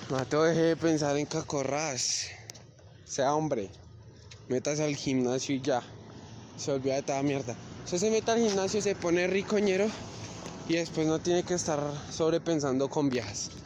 Mateo, deje de pensar en cacorras. Sea hombre. Métase al gimnasio y ya. Se olvida de toda mierda. Usted se mete al gimnasio, se pone ricoñero y después no tiene que estar sobrepensando con viejas.